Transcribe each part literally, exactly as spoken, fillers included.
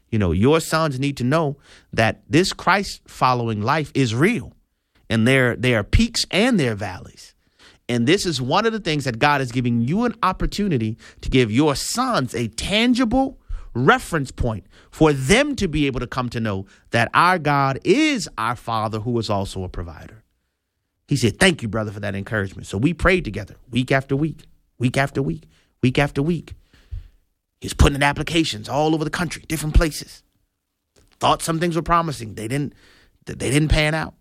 You know, your sons need to know that this Christ following life is real, and there, there are peaks and there are valleys. And this is one of the things that God is giving you an opportunity to give your sons a tangible reference point for them to be able to come to know that our God is our Father who is also a provider. He said, thank you, brother, for that encouragement. So we prayed together week after week, week after week, week after week. He's putting in applications all over the country, different places. Thought some things were promising. They didn't, they didn't pan out.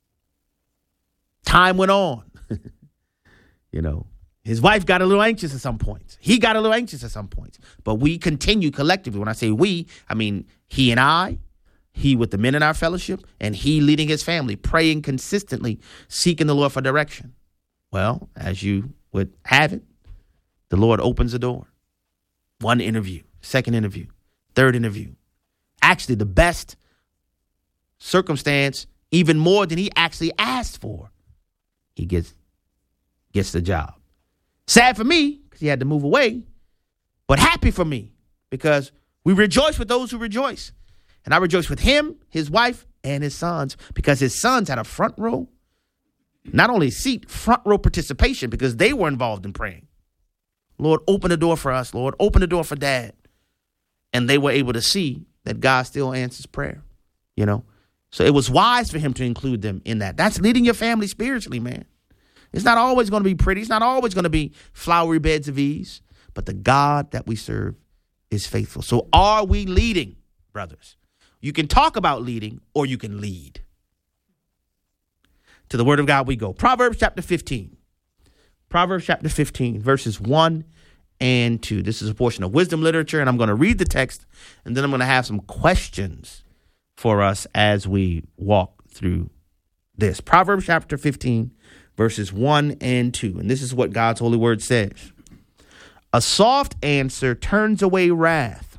Time went on. You know, his wife got a little anxious at some points. He got a little anxious at some points. But we continue collectively. When I say we, I mean he and I, he with the men in our fellowship, and he leading his family, praying consistently, seeking the Lord for direction. Well, as you would have it, the Lord opens the door. One interview, second interview, third interview. Actually, the best circumstance, even more than he actually asked for. He gets gets the job. Sad for me because he had to move away, but happy for me because we rejoice with those who rejoice. And I rejoice with him, his wife, and his sons because his sons had a front row, not only seat, front row participation because they were involved in praying. Lord, open the door for us. Lord, open the door for dad. And they were able to see that God still answers prayer, you know. So it was wise for him to include them in that. That's leading your family spiritually, man. It's not always going to be pretty. It's not always going to be flowery beds of ease. But the God that we serve is faithful. So are we leading, brothers? You can talk about leading or you can lead. To the word of God we go. Proverbs chapter fifteen. Proverbs chapter fifteen, verses one and two. This is a portion of wisdom literature, and I'm going to read the text, and then I'm going to have some questions for us as we walk through this. Proverbs chapter fifteen, verses one and two. And this is what God's holy word says. A soft answer turns away wrath,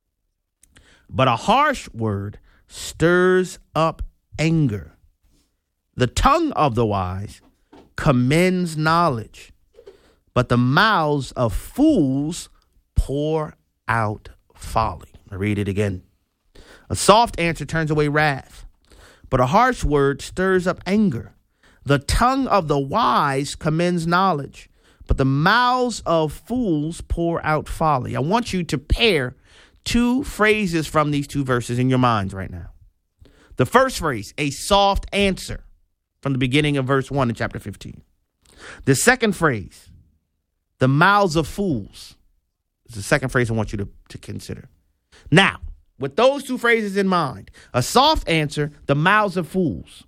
but a harsh word stirs up anger. The tongue of the wise commends knowledge, but the mouths of fools pour out folly. I read it again. A soft answer turns away wrath, but a harsh word stirs up anger. The tongue of the wise commends knowledge, but the mouths of fools pour out folly. I want you to pair two phrases from these two verses in your minds right now. The first phrase, a soft answer, from the beginning of verse one in chapter fifteen. The second phrase, the mouths of fools, is the second phrase I want you to, to consider. Now, with those two phrases in mind, a soft answer, the mouths of fools.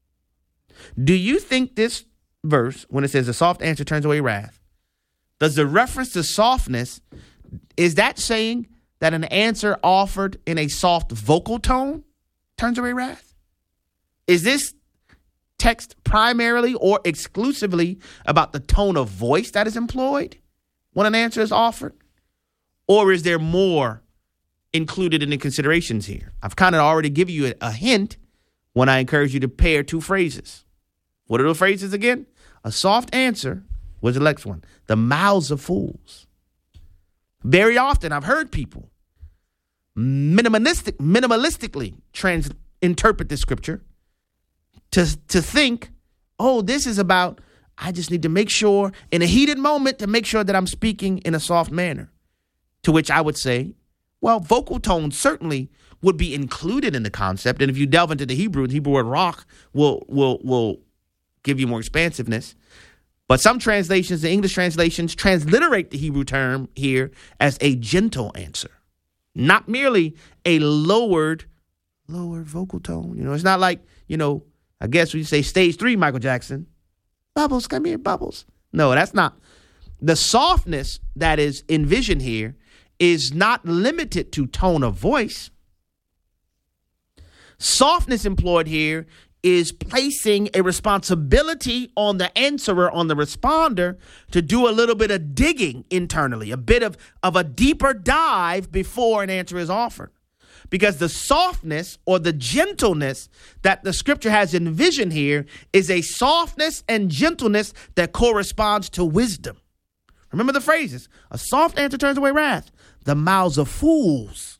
Do you think this verse, when it says a soft answer turns away wrath, does the reference to softness, is that saying that an answer offered in a soft vocal tone turns away wrath? Is this text primarily or exclusively about the tone of voice that is employed when an answer is offered? Or is there more included in the considerations here? I've kind of already given you a, a hint when I encourage you to pair two phrases. What are the phrases again? A soft answer was the next one. The mouths of fools. Very often I've heard people minimalistic, minimalistically trans interpret the scripture to, to think, oh, this is about, I just need to make sure in a heated moment to make sure that I'm speaking in a soft manner. To which I would say, well, vocal tone certainly would be included in the concept. And if you delve into the Hebrew, the Hebrew word rock will, will, will give you more expansiveness. But some translations, the English translations, transliterate the Hebrew term here as a gentle answer, not merely a lowered, lowered vocal tone. You know, it's not like, you know, I guess we say stage three, Michael Jackson. Bubbles, come here, Bubbles. No, that's not. The softness that is envisioned here is not limited to tone of voice. Softness employed here is placing a responsibility on the answerer, on the responder, to do a little bit of digging internally, a bit of, of a deeper dive before an answer is offered. Because the softness or the gentleness that the scripture has envisioned here is a softness and gentleness that corresponds to wisdom. Remember the phrases. A soft answer turns away wrath. The mouths of fools